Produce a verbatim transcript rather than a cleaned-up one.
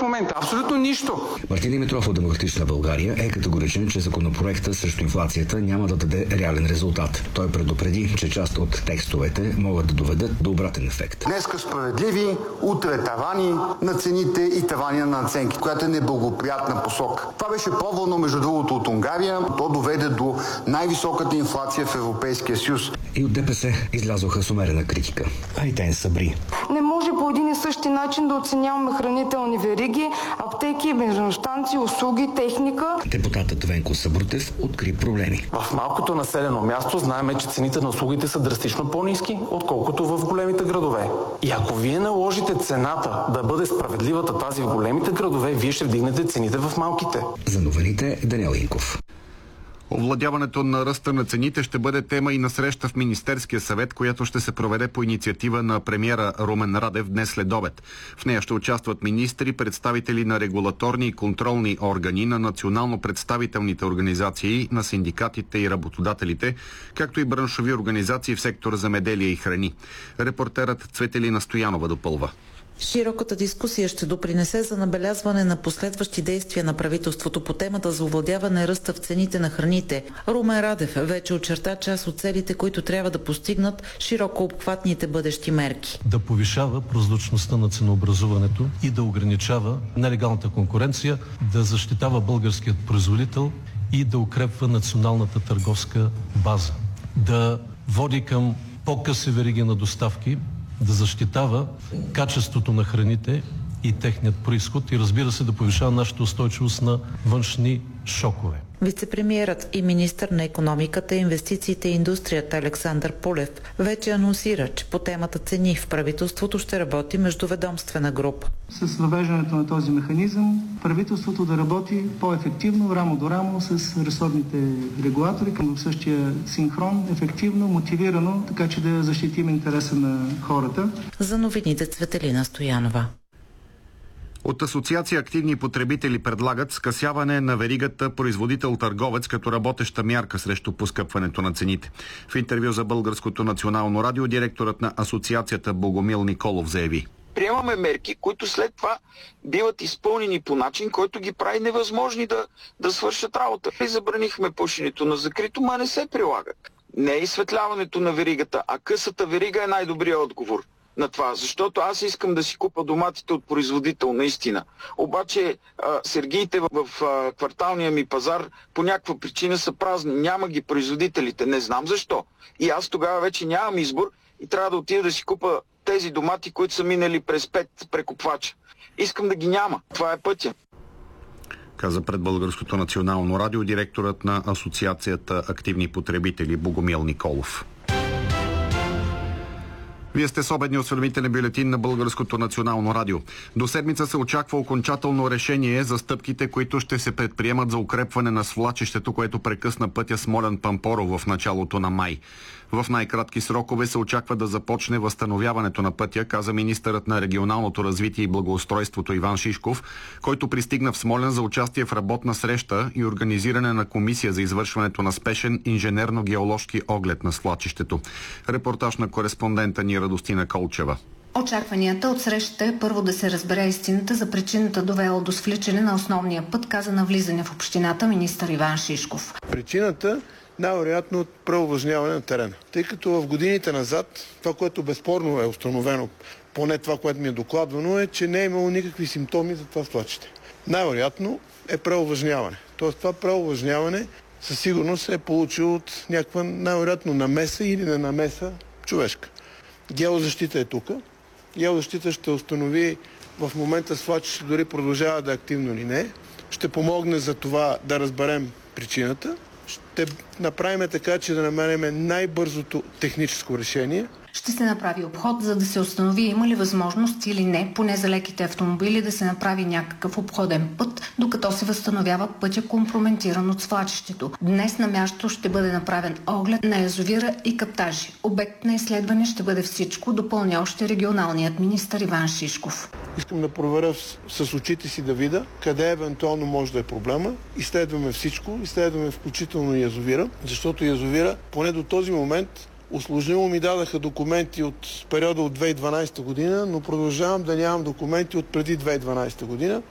в момента? Абсолютно нищо. Мартин Димитров от Демократична България е категоричен, че законопроекта срещу инфлацията няма да даде реален резултат. Той предупреди, че част от текстовете могат да доведат до обратен ефект. Днеска справедливи, утре тавани на цените и тавани на наценки, която е неблагоприятна посока. Това беше пробвано, между другото, от Унгария. То доведе до най-високата инфлация в Европейския съюз. И от ДПС излязоха с умерена критика. Айтен Сабри. Не може по един и същи начин да оценяваме хранителни вериги, аптеки, бензиностанции, услуги, техника. Депутатът Венко Сабрутев откри проблеми. В малкото населено място знаем, че цените на услугите са драстично по-ниски, отколкото в големите градове. И ако вие наложите цената да бъде справедливата тази в големите градове, вие ще вдигнете цените в малките. За новините Даниел Инков. Овладяването на ръста на цените ще бъде тема и на среща в Министерския съвет, която ще се проведе по инициатива на премиера Румен Радев днес след обед. В нея ще участват министри, представители на регулаторни и контролни органи, на национално представителните организации, на синдикатите и работодателите, както и браншови организации в сектора земеделие и храни. Репортерът Цветелина Стоянова допълва. Широката дискусия ще допринесе за набелязване на последващи действия на правителството по темата за овладяване ръста в цените на храните. Румен Радев вече очерта част от целите, които трябва да постигнат широко обхватните бъдещи мерки. Да повишава прозрачността на ценообразуването и да ограничава нелегалната конкуренция, да защитава българският производител и да укрепва националната търговска база. Да води към по-къси вериги на доставки, да защитава качеството на храните и техният произход и, разбира се, да повишава нашата устойчивост на външни шокове. Вицепремиерът и министър на икономиката, инвестициите и индустрията Александър Пулев вече анонсира, че по темата цени в правителството ще работи междуведомствена група. С въвеждането на този механизъм правителството да работи по-ефективно, рамо до рамо с ресорните регулатори, към същия синхрон, ефективно, мотивирано, така че да защитим интереса на хората. За новините Цветелина Стоянова. От Асоциация Активни потребители предлагат скъсяване на веригата производител-търговец като работеща мярка срещу поскъпването на цените. В интервю за Българското национално радио директорът на Асоциацията Богомил Николов заяви: приемаме мерки, които след това биват изпълнени по начин, който ги прави невъзможни да, да свършат работа. И забранихме пушенето на закрито, ма не се прилагат. Не е изсветляването на веригата, а късата верига е най-добрият отговор на това, защото аз искам да си купа доматите от производител, наистина. Обаче а, сергиите в, в а, кварталния ми пазар по някаква причина са празни. Няма ги производителите, не знам защо. И аз тогава вече нямам избор и трябва да отида да си купа тези домати, които са минали през пет прекупвача. Искам да ги няма. Това е пътя. Каза пред Българското национално радио директорът на Асоциацията Активни потребители Богомил Николов. Вие сте с обедния осведомителен бюлетин на Българското национално радио. До седмица се очаква окончателно решение за стъпките, които ще се предприемат за укрепване на свлачището, което прекъсна пътя Смолян-Пампорово в началото на май. В най-кратки срокове се очаква да започне възстановяването на пътя, каза министърът на регионалното развитие и благоустройството Иван Шишков, който пристигна в Смолян за участие в работна среща и организиране на комисия за извършването на спешен инженерно-геоложки оглед на свлачището. Репортаж на кореспондента ни Радостина Колчева. Очакванията от срещата е първо да се разбере истината за причината, довела до свличане на основния път, каза на влизане в общината министър Иван Шишков. Причината най-вероятно от преовлажняване на терена. Тъй като в годините назад, това, което безспорно е установено, поне това, което ми е докладвано, е, че не е имало никакви симптоми за това свлачище. Най-вероятно е преовлажняване. Тоест това преовлажняване със сигурност е получило от някаква най-вероятно намеса или не намеса човешка. Геозащита е тук. Геозащита ще установи в момента свлачище дори продължава да е активно или не. Ще помогне за това да разберем причината. Ще направим така, че да намерим най-бързото техническо решение. Ще се направи обход, за да се установи има ли възможност или не, поне за леките автомобили, да се направи някакъв обходен път, докато се възстановява пътя, компрометиран от свлачището. Днес на място ще бъде направен оглед на язовира и каптажи. Обект на изследване ще бъде всичко, допълня още регионалният министър Иван Шишков. Искам да проверя с очите си да видя къде евентуално може да е проблема. Изследваме всичко, изследваме включително и язовира, защото язовира поне до този момент усложнило ми дадаха документи от периода от две хиляди и дванадесета година, но продължавам да нямам документи от преди две хиляди и дванадесета година.